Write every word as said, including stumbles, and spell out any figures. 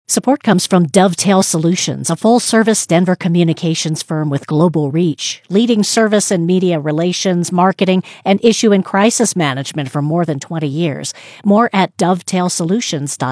Support comes from Dovetail Solutions, a full-service Denver communications firm with global reach, leading service and media relations, marketing, and issue and crisis management for more than twenty years. More at dovetail solutions dot com.